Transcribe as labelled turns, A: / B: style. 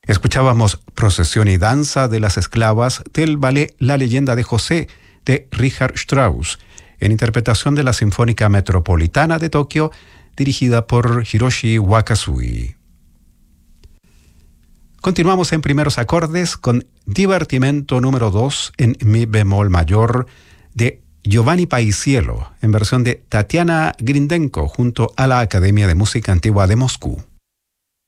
A: Escuchábamos Procesión y Danza de las Esclavas del ballet La Leyenda de José de Richard Strauss, en interpretación de la Sinfónica Metropolitana de Tokio, dirigida por Hiroshi Wakasui. Continuamos en primeros acordes con Divertimento número 2 en mi bemol mayor de Giovanni Paisiello, en versión de Tatiana Grindenko junto a la Academia de Música Antigua de Moscú.